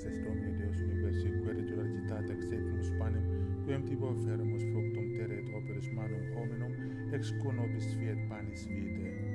textes Romeo Deus universi queritur agitatex septimus panem, quem tipo fermus fructum terret operis manum hominum, ex quo nobis fiet panis vitae.